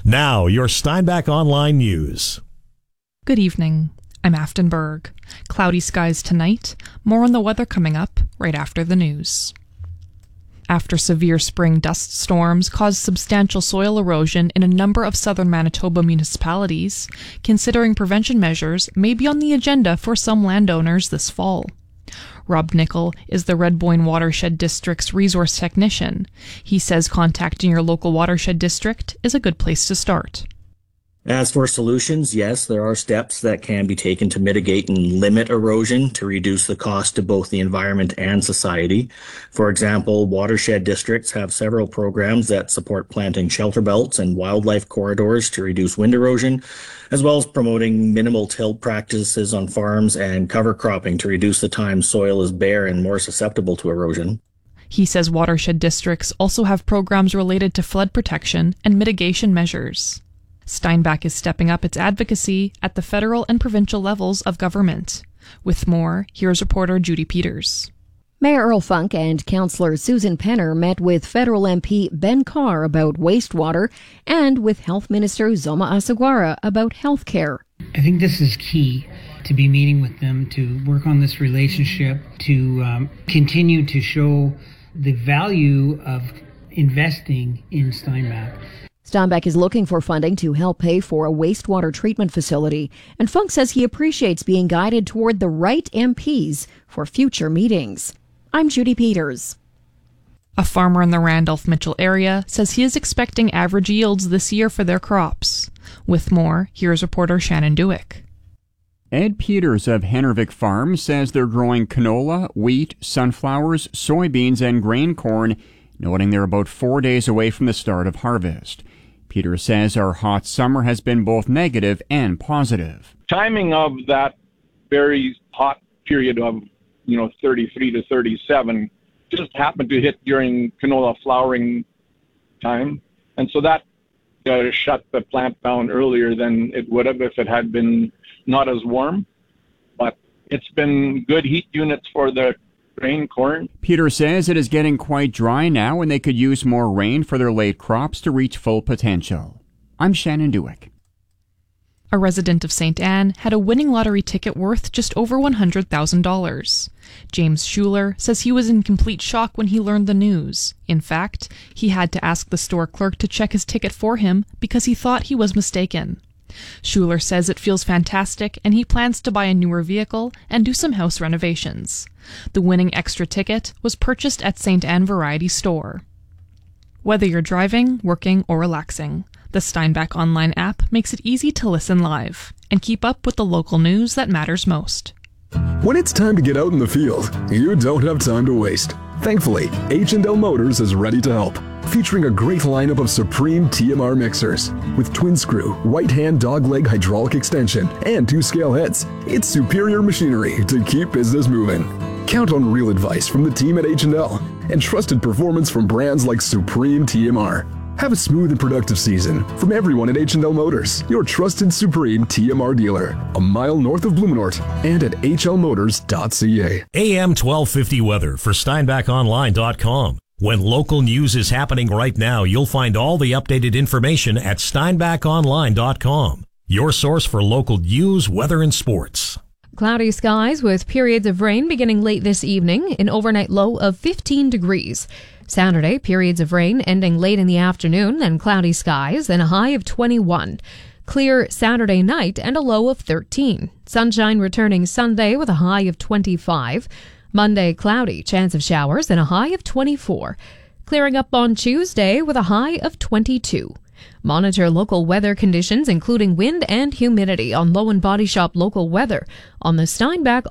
Now, your Steinbach Online News. Good evening. I'm Afton Berg. Cloudy skies tonight. More on the weather coming up right after the news. After severe spring dust storms caused substantial soil erosion in a number of southern Manitoba municipalities, considering prevention measures may be on the agenda for some landowners this fall. Rob Nickel is the Red Boyne Watershed District's resource technician. He says contacting your local watershed district is a good place to start. As for solutions, yes, there are steps that can be taken to mitigate and limit erosion to reduce the cost to both the environment and society. For example, watershed districts have several programs that support planting shelter belts and wildlife corridors to reduce wind erosion, as well as promoting minimal till practices on farms and cover cropping to reduce the time soil is bare and more susceptible to erosion. He says watershed districts also have programs related to flood protection and mitigation measures. Steinbach is stepping up its advocacy at the federal and provincial levels of government. With more, here's reporter Judy Peters. Mayor Earl Funk and Councillor Susan Penner met with federal MP Ben Carr about wastewater and with Health Minister Zoma Asagwara about health care. I think this is key, to be meeting with them, to work on this relationship, to continue to show the value of investing in Steinbach. Steinbach is looking for funding to help pay for a wastewater treatment facility, and Funk says he appreciates being guided toward the right MPs for future meetings. I'm Judy Peters. A farmer in the Randolph-Mitchell area says he is expecting average yields this year for their crops. With more, here's reporter Shannon Dewick. Ed Peters of Hennervik Farm says they're growing canola, wheat, sunflowers, soybeans, and grain corn, noting they're about 4 days away from the start of harvest. Peter says our hot summer has been both negative and positive. Timing of that very hot period of, 33 to 37 just happened to hit during canola flowering time. And so that shut the plant down earlier than it would have if it had been not as warm. But it's been good heat units for the grain corn. Peter says it is getting quite dry now and they could use more rain for their late crops to reach full potential. I'm Shannon Dewick. A resident of St. Anne had a winning lottery ticket worth just over $100,000. James Schuler says he was in complete shock when he learned the news. In fact, he had to ask the store clerk to check his ticket for him because he thought he was mistaken. Schuler says it feels fantastic and he plans to buy a newer vehicle and do some house renovations. The winning extra ticket was purchased at St. Anne Variety Store. Whether you're driving, working, or relaxing, the Steinbach Online app makes it easy to listen live and keep up with the local news that matters most. When it's time to get out in the field, you don't have time to waste. Thankfully, H&L Motors is ready to help, featuring a great lineup of Supreme TMR mixers with twin screw, right hand dogleg hydraulic extension, and 2 scale heads. It's superior machinery to keep business moving. Count on real advice from the team at H&L and trusted performance from brands like Supreme TMR. Have a smooth and productive season from everyone at H&L Motors, your trusted Supreme TMR dealer, a mile north of Blumenort and at hlmotors.ca. AM 1250 weather for SteinbachOnline.com. When local news is happening right now, you'll find all the updated information at SteinbachOnline.com, your source for local news, weather, and sports. Cloudy skies with periods of rain beginning late this evening, an overnight low of 15 degrees. Saturday, periods of rain ending late in the afternoon, then cloudy skies, and a high of 21. Clear Saturday night and a low of 13. Sunshine returning Sunday with a high of 25. Monday, cloudy, chance of showers, and a high of 24. Clearing up on Tuesday with a high of 22. Monitor local weather conditions, including wind and humidity, on Low and Body Shop Local Weather on the Steinbach